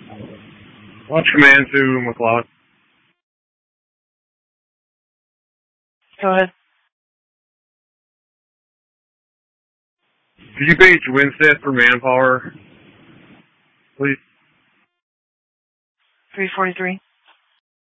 Launch command to McLeod. Go ahead. Could you page Winstead for manpower, please? 343.